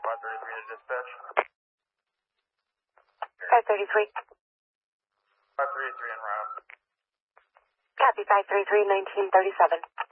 533 to dispatch. 533. 533 en route. Copy 533, 1937.